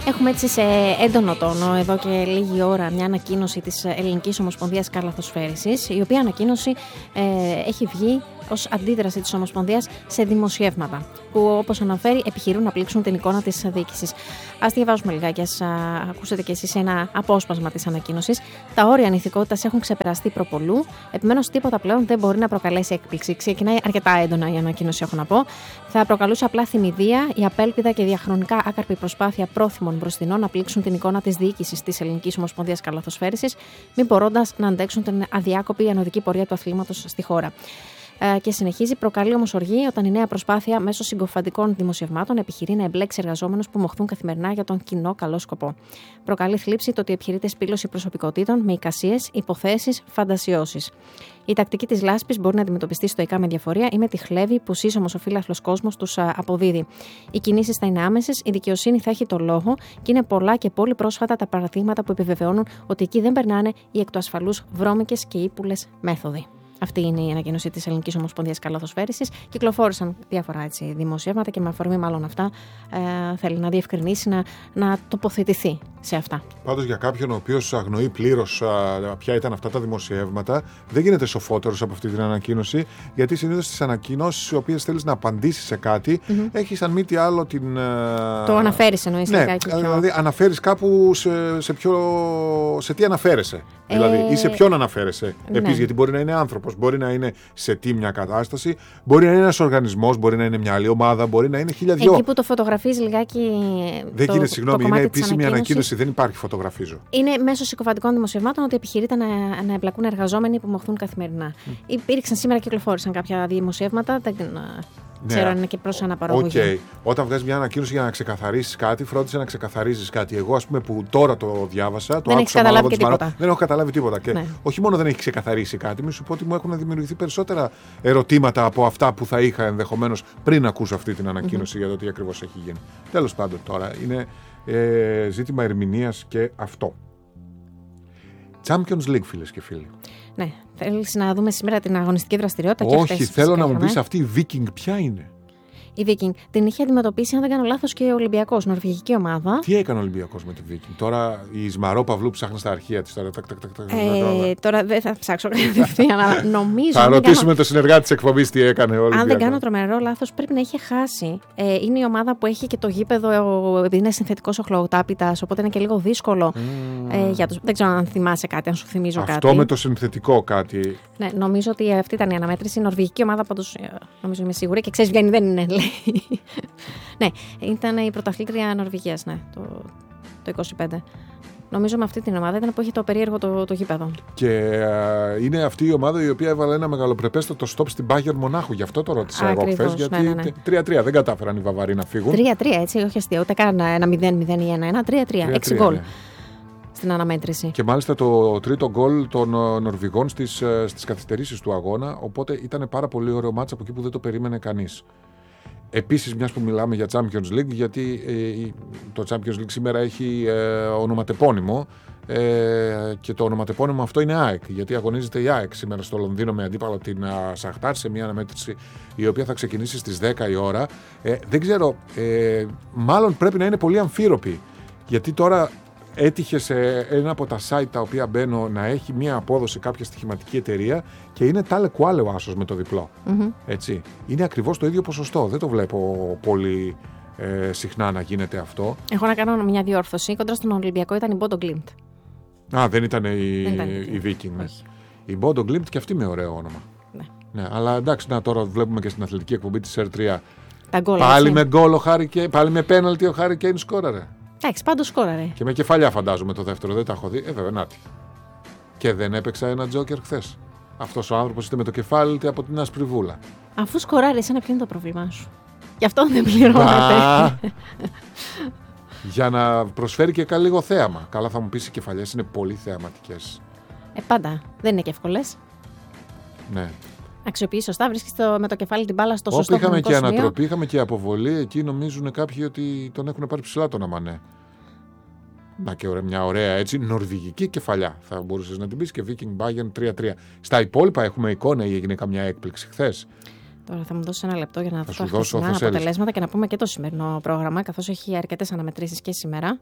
Έχουμε έτσι σε έντονο τόνο εδώ και λίγη ώρα μια ανακοίνωση της Ελληνικής Ομοσπονδίας Καλαθοσφαίρισης, η οποία ανακοίνωση έχει βγει ως αντίδραση της Ομοσπονδίας σε δημοσιεύματα που, όπως αναφέρει, επιχειρούν να πλήξουν την εικόνα της διοίκησης. Ας διαβάσουμε λιγάκι, ας ακούσετε κι εσείς ένα απόσπασμα της ανακοίνωσης. Τα όρια ανηθικότητας έχουν ξεπεραστεί προπολού. Επομένως, τίποτα πλέον δεν μπορεί να προκαλέσει έκπληξη. Ξεκινάει αρκετά έντονα η ανακοίνωση, έχω να πω. Θα προκαλούσε απλά θυμηδία η απέλπιδα και διαχρονικά άκαρπη προσπάθεια πρόθυμων μπροστινών να πλήξουν την εικόνα της διοίκησης της Ελληνικής Ομοσπονδίας Καλαθοσφαίρισης, μην μπορώντας να αντέξουν την αδιάκοπη ανωδική πορεία του αθλήματος στη χώρα. Και συνεχίζει, προκαλεί όμως οργή όταν η νέα προσπάθεια μέσω συγκοφαντικών δημοσιευμάτων επιχειρεί να εμπλέξει εργαζόμενους που μοχθούν καθημερινά για τον κοινό καλό σκοπό. Προκαλεί θλίψη το ότι επιχειρείται σπήλωση προσωπικότητων με εικασίες, υποθέσεις, φαντασιώσεις. Η τακτική της λάσπης μπορεί να αντιμετωπιστεί στοικά με διαφορία ή με τη χλέβη που σύσσωμος ο φύλαθλος κόσμος τους αποδίδει. Οι κινήσεις θα είναι άμεσες, η δικαιοσύνη θα έχει το λόγο και είναι πολλά και πολύ πρόσφατα τα παραδείγματα που επιβεβαιώνουν ότι εκεί δεν περνάνε οι εκ του ασφαλούς βρώμικες και ύπουλες μέθοδοι. Αυτή είναι η ανακοίνωση της Ελληνικής Ομοσπονδίας Καλαθοσφαίρισης. Κυκλοφόρησαν διάφορα έτσι, δημοσιεύματα και με αφορμή μάλλον αυτά θέλει να διευκρινίσει, να τοποθετηθεί σε αυτά. Πάντως, για κάποιον ο οποίος αγνοεί πλήρως ποια ήταν αυτά τα δημοσιεύματα, δεν γίνεται σοφότερος από αυτή την ανακοίνωση, γιατί συνήθως στις ανακοινώσεις, οι οποίες θέλεις να απαντήσεις σε κάτι, έχεις αν μη τι άλλο την. Το αναφέρεις, εννοείς. Ναι, δηλαδή αναφέρεις κάπου σε τι αναφέρεσαι. Δηλαδή, ή σε ποιον αναφέρεσαι. Ναι. Επίσης, γιατί μπορεί να είναι άνθρωπος, μπορεί να είναι σε τι μια κατάσταση, μπορεί να είναι ένας οργανισμός, μπορεί να είναι μια άλλη ομάδα, μπορεί να είναι 1002. Εκεί που το φωτογραφίζει λιγάκι. Δεν γίνεται, συγγνώμη, είναι επίσημη ανακοίνωση, δεν υπάρχει φωτογραφίζω. Είναι μέσω συκοφαντικών δημοσιευμάτων ότι επιχειρείται να εμπλακούν εργαζόμενοι που μοχθούν καθημερινά. Υπήρξαν σήμερα, κυκλοφόρησαν κάποια δημοσιεύματα. Δεν ξέρω αν είναι και προς αναπαραγωγή. Okay. Όταν βγάζεις μια ανακοίνωση για να ξεκαθαρίσεις κάτι, φρόντισε να ξεκαθαρίσεις κάτι. Εγώ, ας πούμε, που τώρα το διάβασα, το άκουσα μάλλον από τίποτα. Δεν έχω καταλάβει τίποτα. Και όχι μόνο δεν έχει ξεκαθαρίσει κάτι, μη σου πω ότι μου έχουν δημιουργηθεί περισσότερα ερωτήματα από αυτά που θα είχα ενδεχομένως πριν ακούσω αυτή την ανακοίνωση για το τι ακριβώς έχει γίνει. Τέλος πάντων, τώρα είναι ζήτημα ερμηνείας και αυτό. Champions League, φίλες και φίλοι. Ναι, θέλεις να δούμε σήμερα την αγωνιστική δραστηριότητα? Όχι, θέλω να μου πεις αυτή η Viking ποια είναι. Η Viking την είχε αντιμετωπίσει, αν δεν κάνω λάθος, και ο Ολυμπιακός, νορβηγική ομάδα. Τι έκανε ο Ολυμπιακός με τη Viking? Τώρα η Ισμαρό Παυλού ψάχνει στα αρχεία της. Τώρα δεν θα ψάξω κατευθείαν, αλλά νομίζω. Θα ρωτήσουμε το συνεργάτη της εκπομπής τι έκανε ο Ολυμπιακός. Αν δεν κάνω τρομερό λάθος, πρέπει να είχε χάσει. Είναι η ομάδα που έχει και το γήπεδο, επειδή είναι συνθετικός οχλοτάπητας, οπότε είναι και λίγο δύσκολο για τους. Δεν ξέρω αν θυμάσαι κάτι, αν σου θυμίζω κάτι. Αυτό με το συνθετικό κάτι. Ναι, νομίζω ότι αυτή ήταν η αναμέτρηση. Η νορβηγική ομάδα, πάντως, νομίζω είμαι σίγουρη, και ξέρεις, βγαίνει, δεν είναι. Ναι, ήταν η πρωταθλήτρια Νορβηγίας, ναι, το 25. Νομίζω με αυτή την ομάδα ήταν που είχε το περίεργο το γήπεδο. Και είναι αυτή η ομάδα η οποία έβαλε ένα μεγαλοπρεπέστατο στόπ στην Bayern Μονάχου. Γι' αυτό το ρώτησα εγώ χθες. Γιατί ναι. 3-3 δεν κατάφεραν οι Βαβαροί να φύγουν. 3-3, έτσι, όχι αστείο. Ούτε καν ένα 0-0 ή 1-1. 3-3, 6 γκολ. Ναι. Στην αναμέτρηση. Και μάλιστα το τρίτο γκολ των Νορβηγών στις καθυστερήσεις του αγώνα. Οπότε ήταν πάρα πολύ ωραίο μάτς από εκεί που δεν το περίμενε κανείς. Επίσης, μιας που μιλάμε για Champions League, γιατί το Champions League σήμερα έχει ονοματεπώνυμο και το ονοματεπώνυμο αυτό είναι ΑΕΚ, γιατί αγωνίζεται η ΑΕΚ σήμερα στο Λονδίνο με αντίπαλο την Σαχτάρ σε μια αναμέτρηση η οποία θα ξεκινήσει στις 10 η ώρα. Δεν ξέρω, μάλλον πρέπει να είναι πολύ αμφίροπη, γιατί τώρα έτυχε σε ένα από τα site τα οποία μπαίνω να έχει μια απόδοση κάποια στοιχηματική εταιρεία και είναι τάλε κουάλε ο άσος με το διπλό. Έτσι. Είναι ακριβώς το ίδιο ποσοστό. Δεν το βλέπω πολύ συχνά να γίνεται αυτό. Έχω να κάνω μια διόρθωση. Κόντρα στον Ολυμπιακό ήταν η Bodo Glimt. Δεν ήταν η Viking. Ναι. Η Bodo Glimt και αυτή με ωραίο όνομα. Ναι, αλλά εντάξει, τώρα βλέπουμε και στην αθλητική εκπομπή της R3. Πάλι με γκολ ο Χάρι Κέιν, πάλι με πέναλτι ο Χάρι Κέιν σκόραρε. Εντάξει, πάντως σκόραρε. Και με κεφαλιά φαντάζομαι το δεύτερο, δεν τα έχω δει. Βέβαια, νάτι. Και δεν έπαιξα ένα τζόκερ χθες. Αυτός ο άνθρωπος είτε με το κεφάλι είτε από την άσπρη βούλα. Αφού σκοράρει, εσένα ποιο είναι το πρόβλημά σου? Γι' αυτό δεν πληρώνεται. Για να προσφέρει και λίγο θέαμα. Καλά, θα μου πεις, οι κεφαλιές είναι πολύ θεαματικές. Πάντα. Δεν είναι και εύκολες. Ναι. Αξιοποιεί σωστά, βρίσκεις με το κεφάλι την μπάλα στο σωστό χρονικό σημείο. Είχαμε και ανατροπή, είχαμε και αποβολή. Εκεί νομίζουν κάποιοι ότι τον έχουν πάρει ψηλά τον Αμανέ. Να και μια ωραία έτσι νορβηγική κεφαλιά. Θα μπορούσες να την πεις, και Viking Bayern 3-3. Στα υπόλοιπα έχουμε εικόνα ή έγινε καμιά έκπληξη χθες? Τώρα θα μου δώσει ένα λεπτό για να δω τα σου δώσω χθεσινά αποτελέσματα και να πούμε και το σημερινό πρόγραμμα, καθώς έχει αρκετές αναμετρήσεις και σήμερα.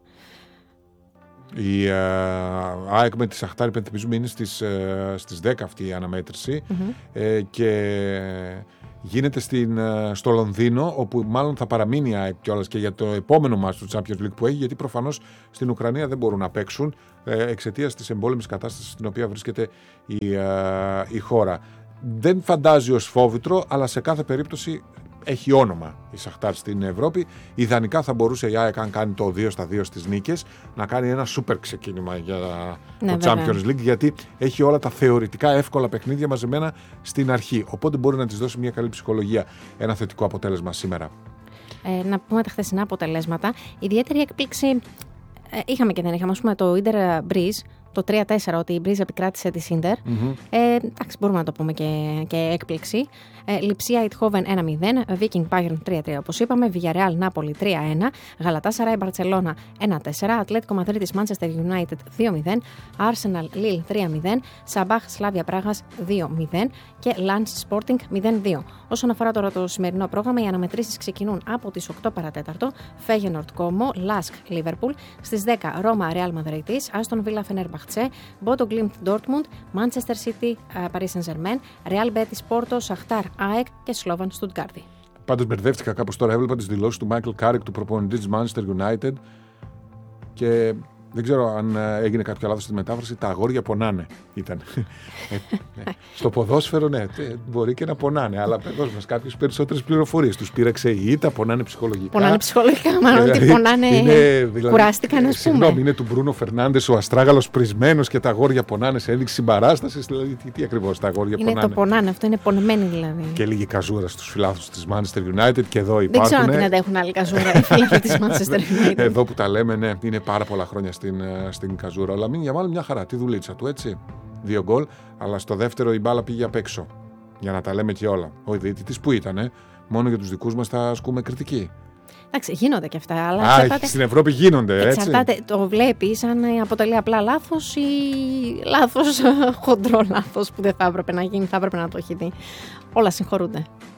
Η ΑΕΚ με τη Σαχτάρ, υπενθυμίζουμε, είναι στις 10 αυτή η αναμέτρηση και γίνεται στο Λονδίνο, όπου μάλλον θα παραμείνει η ΑΕΚ κιόλας και για το επόμενο μάτς του Champions League που έχει, γιατί προφανώς στην Ουκρανία δεν μπορούν να παίξουν εξαιτίας της εμπόλεμης κατάστασης στην οποία βρίσκεται η χώρα. Δεν φαντάζει ως φόβητρο, αλλά σε κάθε περίπτωση έχει όνομα η Σαχτάρ στην Ευρώπη. Ιδανικά θα μπορούσε η ΑΕΚ, αν κάνει το 2-2 στις νίκες, να κάνει ένα σούπερ ξεκίνημα για το Champions League, γιατί έχει όλα τα θεωρητικά εύκολα παιχνίδια μαζεμένα στην αρχή. Οπότε μπορεί να της δώσει μια καλή ψυχολογία ένα θετικό αποτέλεσμα σήμερα. Να πούμε τα χθεσινά αποτελέσματα. Ιδιαίτερη έκπληξη είχαμε και δεν είχαμε. Ας πούμε το Inter Breeze, το 3-4, ότι η Breeze επικράτησε τη Inter. Εντάξει, μπορούμε να το πούμε και έκπληξη. Λιψία Eindhoven 1-0, Viking Bayern 3-3 όπως είπαμε, Villarreal Νάπολη 3-1, Galatasaray Barcelona 1-4, Ατλέτικο Μαδρίτης Manchester United 2-0, Arsenal Lille 3-0, Sabah Slavia Πράγας 2-0 και Lens Sporting 0-2. Όσον αφορά τώρα το σημερινό πρόγραμμα, οι αναμετρήσεις ξεκινούν από τις 8 παρατέταρτο, Feyenoord Como, Lask Liverpool, στις 10 Ρώμα Real Madrid, Aston Villa Fenerbahce, Bodo Glimt Dortmund, Manchester City Paris Saint-Germain, Real Betis Porto, Shakhtar ΑΕΚ και Σλόβαν Στουτγκάρδη. Πάντως μπερδεύτηκα κάπως τώρα, έβλεπα τις δηλώσεις του Μάικλ Κάρικ, του προπονητή της Manchester United, και δεν ξέρω αν έγινε κάποιο λάθος στη μετάφραση. Τα αγόρια πονάνε ήταν. Στο ποδόσφαιρο, ναι, μπορεί και να πονάνε, αλλά δώσ' μας κάποιες περισσότερες πληροφορίες. Τους πήραξε η ήττα, πονάνε ψυχολογικά. Πονάνε ψυχολογικά, μάλλον ότι πονάνε. Κουράστηκαν, ας πούμε. Συγγνώμη, είναι του Μπρούνο Φερνάντες ο αστράγαλος πρισμένος και τα αγόρια πονάνε σε ένδειξη συμπαράστασης. Δηλαδή, τι ακριβώς τα αγόρια πονάνε. Είναι το πονάνε, αυτό είναι πονεμένοι δηλαδή. Και λίγη καζούρα στους φιλάθλους της Manchester United, και εδώ υπάρχουν. Δεν ξέρω αν την αντέχουν άλλη καζούρα οι φίλοι της Manchester United. Εδώ που τα λέμε, ναι, είναι πάρα πολλά χρόνια στην καζούρα. Ο Λαμίν Γιαμάλ μια χαρά, τη δουλίτσα του, έτσι. 2 γκολ, αλλά στο δεύτερο η μπάλα πήγε απ' έξω. Για να τα λέμε και όλα. Ο διαιτητής που ήτανε, μόνο για τους δικούς μας θα ασκούμε κριτική. Εντάξει, γίνονται και αυτά. Αλλά στην Ευρώπη γίνονται, έτσι. Εξαρτάται, το βλέπεις αν αποτελεί απλά λάθος ή λάθος, χοντρό λάθος που δεν θα έπρεπε να γίνει, θα έπρεπε να το έχει δει. Όλα συγχωρούνται.